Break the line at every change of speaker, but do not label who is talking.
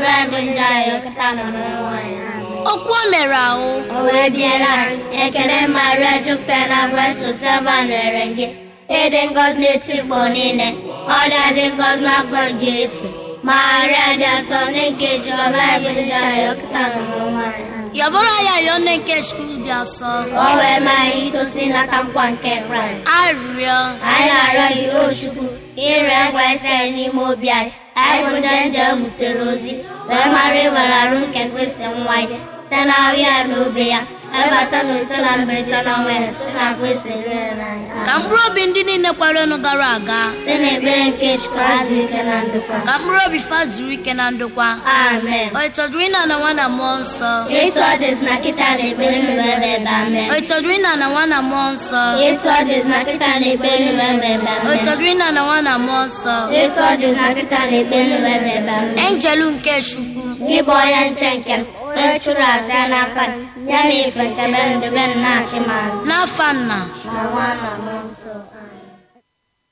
Okwu o mere ahụ.
O wee biela ekele Maria jupụtara na Grace Sava nwere gị. Ịdị ngọzi n'etikpọ niile, ọ dị ngọzi n'afọ Jesu. Maria dị asọ nke Jehova bụ ndị agha ọkata n'ụmụ nwanyị.
Yabụrụ ya yọọ nne nke Chukwu dị asọ.
O wee maa anyị itosi n'aka nkwa nke Kraịst.
Arịrịọ.
Anyị na-arịọ gị o Chukwu ire Kraịst anyị n'ime obi anyị. Anyị bụ ndị nje butere ozi wee mara ịwere arụ nke Kristi nwa ya site na ahụ ya na obi ya ebata na ise na mberede n'ọnwa ya site na Kristi rere n'anya.
Ka mkpụrụ obi ndị niile kwerenụ gara aga.
Site n'ekpere nke Chukwu azụ ike na ndokwa.
Ka mkpụrụ obi fa zuru ike na ndokwa.
Amen.
O ịtọdụrụ ịna na nwa na mmụọ nsọ.
Etu ọ dịzị na kịta na ekpere nụrụ ebe ebe amen.
O ịtọdụrụ ịna na nwa na mmụọ nsọ.
Etu ọ dịzị na kịta na ekpere nụrụ ebe ebe
O
amen.
ịtọdụrụ ịna na nwa na mmụọ nsọ.
Etu ọ dịzị na kịta na ekpere nụrụ ebe ebe amen.
Enjelu nke Chukwu.
Gị bụ onye nche nke m, onye chụrụ aja n'aka ya na ife nchebe ndebe m na-achị m azụ.
N'afa Nna
na Nwa na Mmụọ Nsọ. Amen.